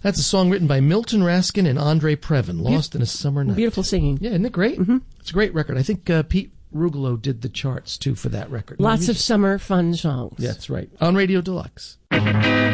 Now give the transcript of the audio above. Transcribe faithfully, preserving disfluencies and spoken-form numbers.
That's a song written by Milton Raskin and Andre Previn, Lost Be- in a Summer Night. Beautiful singing. Yeah, isn't it great? Mm-hmm. It's a great record. I think uh, Pete Rugolo did the charts, too, for that record. Lots of summer fun songs. Yeah, that's right. On Radio Deluxe.